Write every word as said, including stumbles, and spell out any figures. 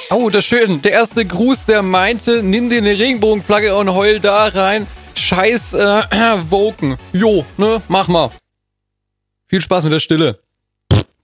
Oh, das ist schön. Der erste Gruß, der meinte, nimm dir eine Regenbogenflagge und heul da rein. Scheiß äh, Woken. Jo, ne, mach mal. Viel Spaß mit der Stille.